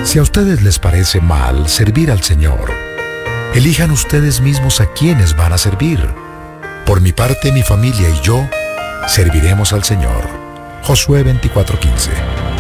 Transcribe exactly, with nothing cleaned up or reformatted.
Si a ustedes les parece mal servir al Señor, elijan ustedes mismos a quienes van a servir. Por mi parte, mi familia y yo serviremos al Señor. Josué veinticuatro quince.